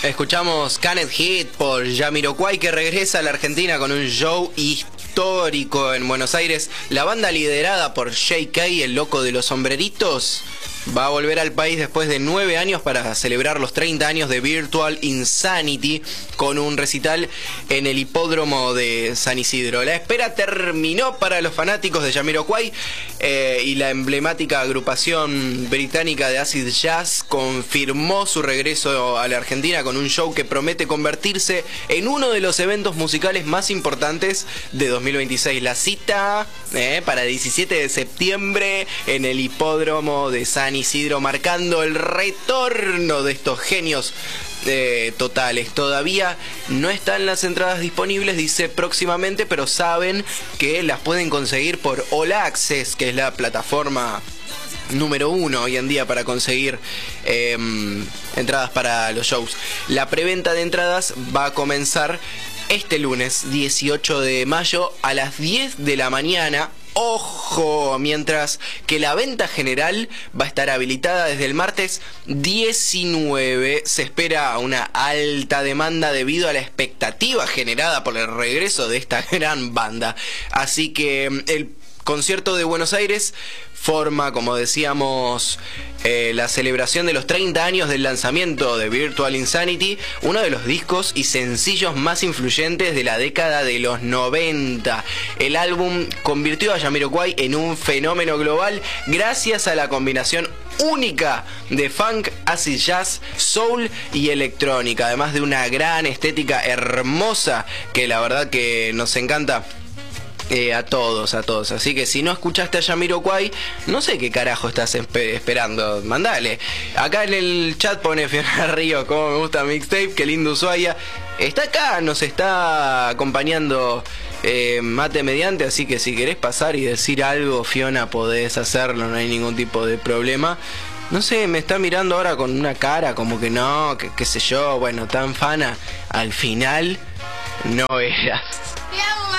Escuchamos Can't Hit por Jamiroquai, que regresa a la Argentina con un show histórico en Buenos Aires. La banda liderada por J.K., el loco de los sombreritos, va a volver al país después de 9 años para celebrar los 30 años de Virtual Insanity con un recital en el hipódromo de San Isidro. La espera terminó para los fanáticos de Jamiroquai y la emblemática agrupación británica de acid jazz confirmó su regreso a la Argentina con un show que promete convertirse en uno de los eventos musicales más importantes de 2026. La cita para 17 de septiembre en el hipódromo de San Isidro, marcando el retorno de estos genios totales. Todavía no están las entradas disponibles, dice próximamente, pero saben que las pueden conseguir por All Access, que es la plataforma número 1 hoy en día para conseguir entradas para los shows. La preventa de entradas va a comenzar este lunes 18 de mayo a las 10 de la mañana. Ojo, mientras que la venta general va a estar habilitada desde el martes 19. Se espera una alta demanda debido a la expectativa generada por el regreso de esta gran banda. Así que el concierto de Buenos Aires forma, como decíamos, la celebración de los 30 años del lanzamiento de Virtual Insanity, uno de los discos y sencillos más influyentes de la década de los 90. El álbum convirtió a Jamiroquai en un fenómeno global gracias a la combinación única de funk, acid jazz, soul y electrónica, además de una gran estética hermosa que la verdad que nos encanta a todos. Así que si no escuchaste a Jamiroquai, no sé qué carajo estás esperando. Mandale. Acá en el chat pone Fiona Río, como me gusta Mixtape, qué lindo Ushuaia. Está acá, nos está acompañando Mate Mediante, así que si querés pasar y decir algo, Fiona, podés hacerlo, no hay ningún tipo de problema. No sé, me está mirando ahora con una cara como que no, qué sé yo, bueno, tan fana, al final no eras.